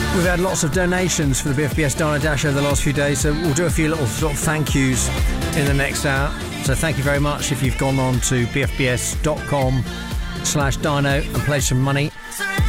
We've had lots of donations for the BFBS Dino Dash over the last few days, so we'll do a few little sort of thank yous in the next hour. So thank you very much if you've gone on to bfbs.com/dino and pledged some money.